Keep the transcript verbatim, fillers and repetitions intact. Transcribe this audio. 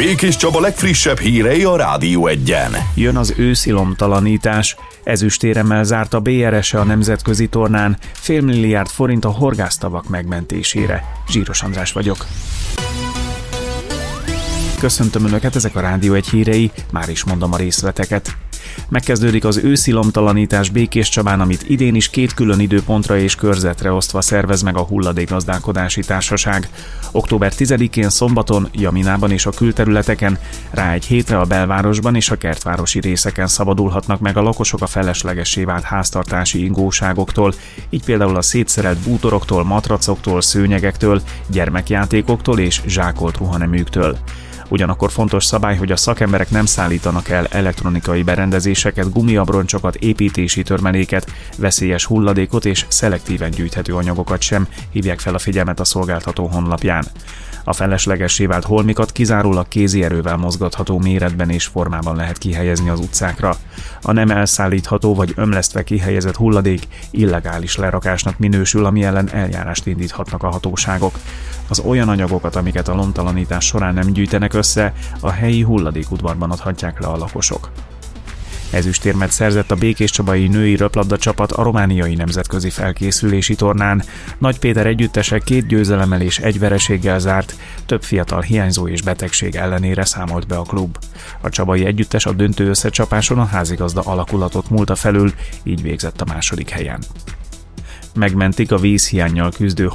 Békés Csaba legfrissebb hírei a Rádió Egyen. Jön az őszi lombtalanítás. Ezüstéremmel zárt a bé er es e a nemzetközi tornán, félmilliárd forint a horgásztavak megmentésére. Zsíros András vagyok. Köszöntöm Önöket, ezek a Rádió Egy hírei, már is mondom a részleteket. Megkezdődik az őszi lombtalanítás Békés Csabán, amit idén is két külön időpontra és körzetre osztva szervez meg a Hulladékgazdálkodási Társaság. október tizedikén szombaton Jaminában és a külterületeken, rá egy hétre a belvárosban és a kertvárosi részeken szabadulhatnak meg a lakosok a feleslegessé vált háztartási ingóságoktól, így például a szétszerelt bútoroktól, matracoktól, szőnyegektől, gyermekjátékoktól és zsákolt ruhaneműktől. Ugyanakkor fontos szabály, hogy a szakemberek nem szállítanak el elektronikai berendezéseket, gumiabroncsokat, építési törmeléket, veszélyes hulladékot és szelektíven gyűjthető anyagokat sem, hívják fel a figyelmet a szolgáltató honlapján. A feleslegessé vált holmikat kizárólag kézi erővel mozgatható méretben és formában lehet kihelyezni az utcákra. A nem elszállítható vagy ömlesztve kihelyezett hulladék illegális lerakásnak minősül, ami ellen eljárást indíthatnak a hatóságok. Az olyan anyagokat, amiket a lombtalanítás során nem gyűjtenek össze, a helyi hulladékudvarban adhatják le a lakosok. Ezüstérmet szerzett a békéscsabai női röplabda csapat a romániai nemzetközi felkészülési tornán. Nagy Péter együttese két győzelemmel és egy vereséggel zárt, több fiatal hiányzó és betegség ellenére számolt be a klub. A csabai együttes a döntő összecsapáson a házigazda alakulatot múlta felül, így végzett a második helyen. Megmentik a vízhiánnyal küzdő